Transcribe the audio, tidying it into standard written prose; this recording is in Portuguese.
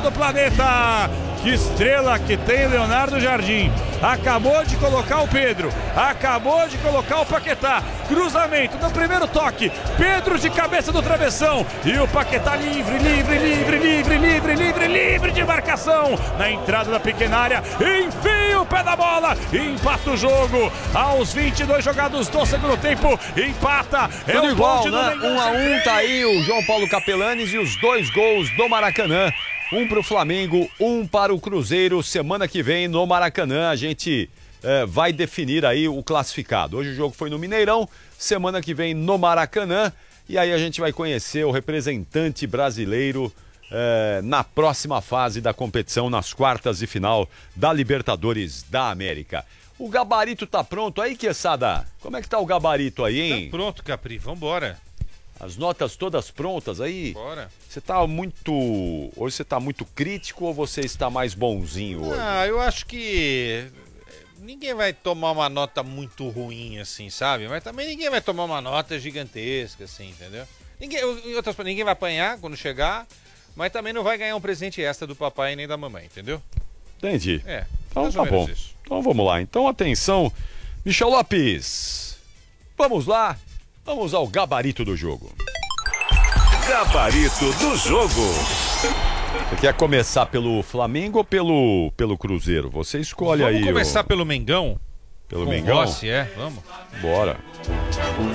do planeta. Que estrela que tem Leonardo Jardim. Acabou de colocar o Pedro. Acabou de colocar o Paquetá. Cruzamento no primeiro toque. Pedro de cabeça do travessão. E o Paquetá livre de marcação. Na entrada da pequena área. Enfia o pé da bola. Empata o jogo. Aos 22 jogados do segundo tempo. Empata. Tudo igual, né? 1-1, tá aí o João Paulo Capelanes e os 2 gols do Maracanã. Um para o Flamengo, um para o Cruzeiro. Semana que vem no Maracanã a gente vai definir aí o classificado. Hoje o jogo foi no Mineirão, semana que vem no Maracanã. E aí a gente vai conhecer o representante brasileiro na próxima fase da competição, nas quartas de final da Libertadores da América. O gabarito tá pronto aí, Quesada? Como é que tá o gabarito aí, hein? Tá pronto, Capri, vambora. As notas todas prontas aí? Bora. Você tá muito... Hoje você tá muito crítico ou você está mais bonzinho hoje? Ah, eu acho que ninguém vai tomar uma nota muito ruim assim, sabe? Mas também ninguém vai tomar uma nota gigantesca assim, entendeu? Ninguém vai apanhar quando chegar, mas também não vai ganhar um presente extra do papai nem da mamãe, entendeu? Entendi. Então tá bom. Isso. Então vamos lá. Então atenção, Michel Lopes. Vamos lá. Vamos ao gabarito do jogo. Gabarito do jogo. Você quer começar pelo Flamengo ou pelo Cruzeiro? Você escolhe aí. Vamos começar pelo Mengão? Pelo Com Mengão? Rossi, vamos. Bora.